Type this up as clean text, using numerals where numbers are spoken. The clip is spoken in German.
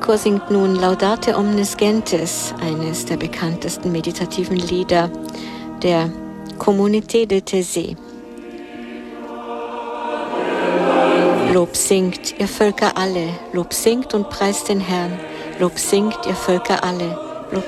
Chor singt nun Laudate omnes gentes, eines der bekanntesten meditativen Lieder der Communauté de Taizé. Lob singt, ihr Völker alle, Lob singt und preist den Herrn, Lob singt, ihr Völker alle,